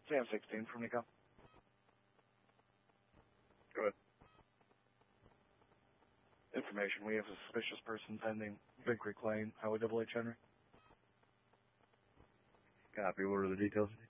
Sam 16 from Nico. Go ahead. Information. We have a suspicious person pending Big Creek Lane, Highway Double H Henry. Copy. What are the details?